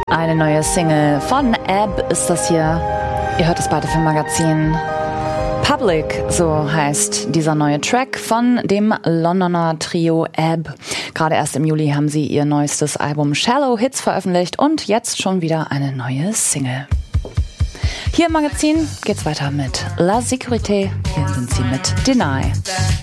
Eine neue Single von Ebb ist das hier. Ihr hört es bei der Filmmagazin. Public, so heißt dieser neue Track von dem Londoner Trio Ebb. Gerade erst im Juli haben sie ihr neuestes Album Shallow Hits veröffentlicht und jetzt schon wieder eine neue Single. Hier im Magazin geht's weiter mit La Sécurité. Hier sind sie mit Deny.